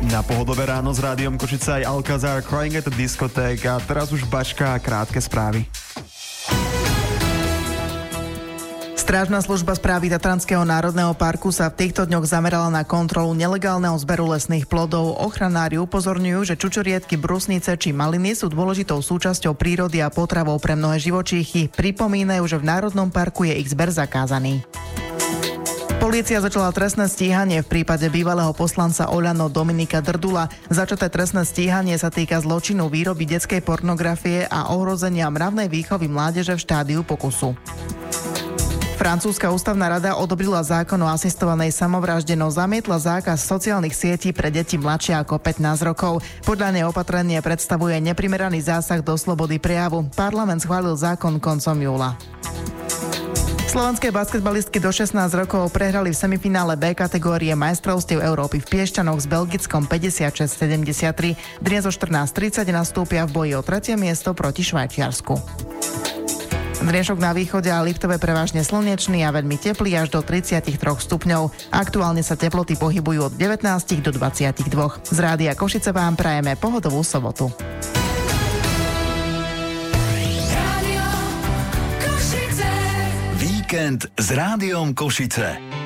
Na Pohodové ráno s Rádiom Košice aj Alcazar, Crying at the Discotheque a teraz už Bačka a krátke správy. Strážna služba správy Tatranského národného parku sa v týchto dňoch zamerala na kontrolu nelegálneho zberu lesných plodov. Ochranári upozorňujú, že čučoriedky, brusnice či maliny sú dôležitou súčasťou prírody a potravou pre mnohé živočíchy. Pripomínajú, že v národnom parku je ich zber zakázaný. Polícia začala trestné stíhanie v prípade bývalého poslanca Oľano Dominika Drdula. Začaté trestné stíhanie sa týka zločinu výroby detskej pornografie a ohrozenia mravnej výchovy mládeže v štádiu pokusu. Francúzska ústavná rada odobrila zákon o asistovanej samovražde, no zamietla zákaz sociálnych sietí pre deti mladšie ako 15 rokov. Podľa nej opatrenie predstavuje neprimeraný zásah do slobody prejavu. Parlament schválil zákon koncom júla. Slovenské basketbalistky do 16 rokov prehrali v semifinále B kategórie majstrovstiev Európy v Piešťanoch s Belgickom 56-73. Dnes o 14:30 nastúpia v boji o 3. miesto proti Švajčiarsku. Dnešok na východe a Liptove prevažne slnečný a veľmi teplý až do 33 stupňov. Aktuálne sa teploty pohybujú od 19 do 22. Z Rádia Košice vám prajeme pohodovú sobotu. Víkend s Rádiom Košice.